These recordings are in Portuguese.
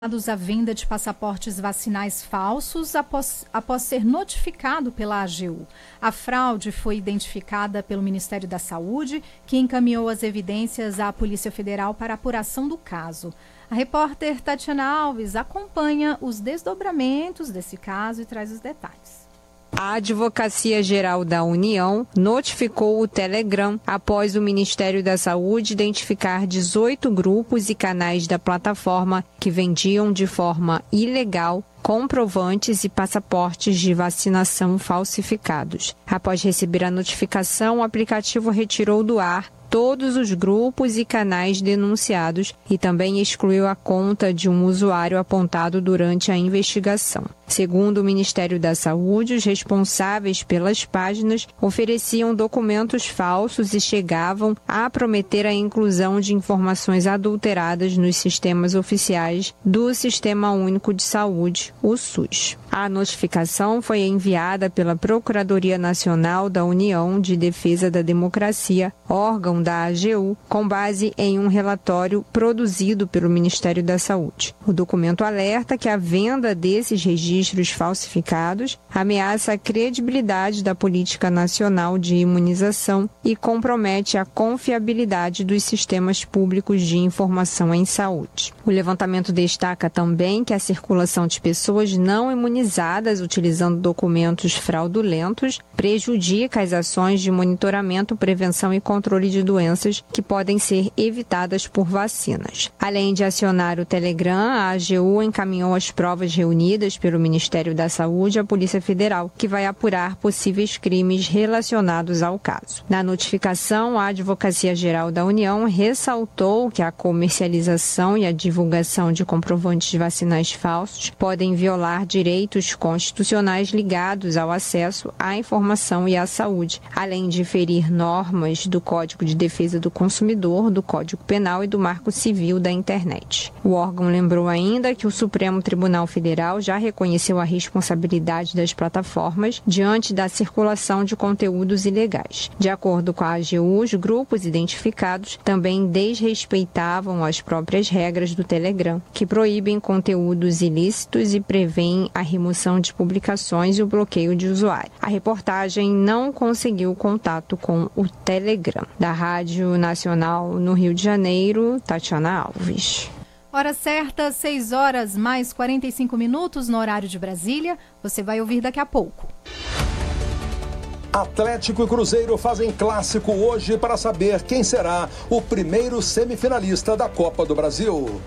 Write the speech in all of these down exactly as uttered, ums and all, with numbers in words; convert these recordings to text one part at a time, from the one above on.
A venda de passaportes vacinais falsos após, após ser notificado pela A G U. A fraude foi identificada pelo Ministério da Saúde, que encaminhou as evidências à Polícia Federal para apuração do caso. A repórter Tatiana Alves acompanha os desdobramentos desse caso e traz os detalhes. A Advocacia Geral da União notificou o Telegram após o Ministério da Saúde identificar dezoito grupos e canais da plataforma que vendiam de forma ilegal comprovantes e passaportes de vacinação falsificados. Após receber a notificação, o aplicativo retirou do ar todos os grupos e canais denunciados e também excluiu a conta de um usuário apontado durante a investigação. Segundo o Ministério da Saúde, os responsáveis pelas páginas ofereciam documentos falsos e chegavam a prometer a inclusão de informações adulteradas nos sistemas oficiais do Sistema Único de Saúde, o SUS. A notificação foi enviada pela Procuradoria Nacional da União de Defesa da Democracia, órgão da A G U, com base em um relatório produzido pelo Ministério da Saúde. O documento alerta que a venda desses registros falsificados ameaça a credibilidade da política nacional de imunização e compromete a confiabilidade dos sistemas públicos de informação em saúde. O levantamento destaca também que a circulação de pessoas não imunizadas utilizando documentos fraudulentos prejudica as ações de monitoramento, prevenção e controle de doenças que podem ser evitadas por vacinas. Além de acionar o Telegram, a A G U encaminhou as provas reunidas pelo Ministério da Saúde à Polícia Federal, que vai apurar possíveis crimes relacionados ao caso. Na notificação, a Advocacia Geral da União ressaltou que a comercialização e a divulgação de comprovantes vacinais falsos podem violar direitos constitucionais ligados ao acesso à informação e à saúde, além de ferir normas do Código de Defesa do Consumidor, do Código Penal e do Marco Civil da Internet. O órgão lembrou ainda que o Supremo Tribunal Federal já reconheceu a responsabilidade das plataformas diante da circulação de conteúdos ilegais. De acordo com a A G U, os grupos identificados também desrespeitavam as próprias regras do Telegram, que proíbem conteúdos ilícitos e prevêem a remoção de publicações e o bloqueio de usuário. A reportagem não conseguiu contato com o Telegram. Da Rádio Nacional no Rio de Janeiro, Tatiana Alves. Hora certa, seis horas mais quarenta e cinco minutos no horário de Brasília. Você vai ouvir daqui a pouco. Atlético e Cruzeiro fazem clássico hoje para saber quem será o primeiro semifinalista da Copa do Brasil.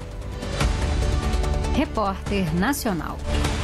Repórter Nacional.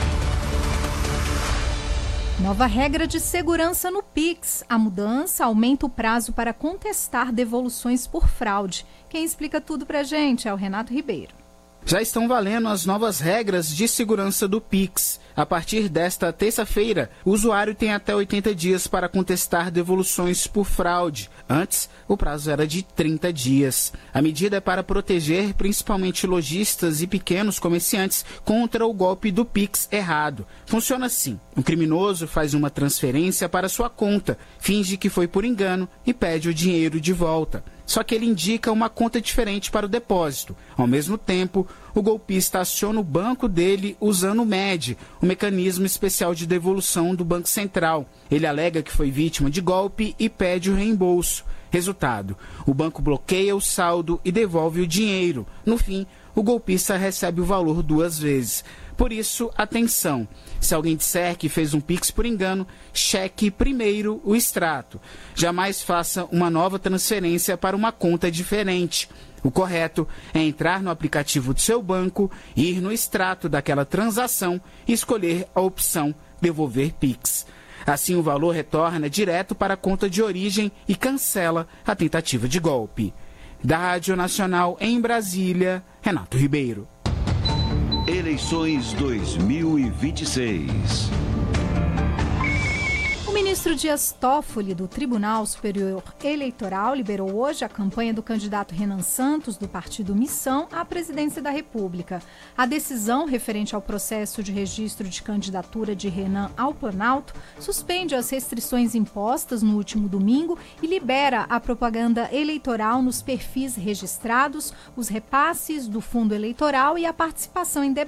Nova regra de segurança no Pix. A mudança aumenta o prazo para contestar devoluções por fraude. Quem explica tudo pra gente é o Renato Ribeiro. Já estão valendo as novas regras de segurança do Pix. A partir desta terça-feira, o usuário tem até oitenta dias para contestar devoluções por fraude. Antes, o prazo era de trinta dias. A medida é para proteger principalmente lojistas e pequenos comerciantes contra o golpe do Pix errado. Funciona assim: um criminoso faz uma transferência para sua conta, finge que foi por engano e pede o dinheiro de volta. Só que ele indica uma conta diferente para o depósito. Ao mesmo tempo, o golpista aciona o banco dele usando o M E D, o mecanismo especial de devolução do Banco Central. Ele alega que foi vítima de golpe e pede o reembolso. Resultado: o banco bloqueia o saldo e devolve o dinheiro. No fim, o golpista recebe o valor duas vezes. Por isso, atenção, se alguém disser que fez um Pix por engano, cheque primeiro o extrato. Jamais faça uma nova transferência para uma conta diferente. O correto é entrar no aplicativo do seu banco, ir no extrato daquela transação e escolher a opção Devolver Pix. Assim, o valor retorna direto para a conta de origem e cancela a tentativa de golpe. Da Rádio Nacional em Brasília, Renato Ribeiro. Eleições dois mil e vinte e seis. O ministro Dias Toffoli, do Tribunal Superior Eleitoral, liberou hoje a campanha do candidato Renan Santos, do partido Missão, à presidência da República. A decisão referente ao processo de registro de candidatura de Renan ao Planalto suspende as restrições impostas no último domingo e libera a propaganda eleitoral nos perfis registrados, os repasses do fundo eleitoral e a participação em debates.